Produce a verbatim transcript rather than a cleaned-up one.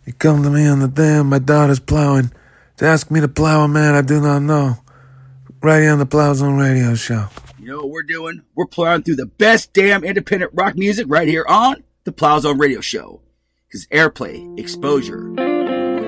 You come to me on the dam, my daughter's plowing. To ask me to plow a man I do not know. Right here on the Plow Zone Radio Show. You know what we're doing? We're plowing through the best damn independent rock music right here on the Plow Zone Radio Show. Because airplay, exposure,